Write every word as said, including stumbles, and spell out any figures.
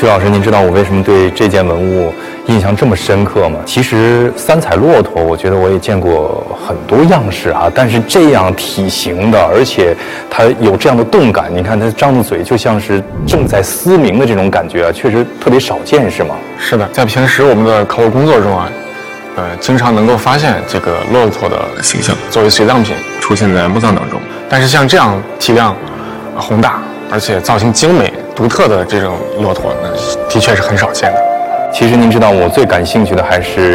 徐老师，您知道我为什么对这件文物印象这么深刻吗？其实三彩骆驼，我觉得我也见过很多样式啊，但是这样体型的，而且它有这样的动感，你看它张着嘴，就像是正在嘶鸣的这种感觉啊，确实特别少见，是吗？ 是的，在平时我们的考古工作中啊，呃，经常能够发现这个骆驼的形象作为随葬品出现在墓葬当中。但是像这样体量宏大，而且造型精美、独特的这种骆驼呢，的确是很少见的。 其实您知道，我最感兴趣的还是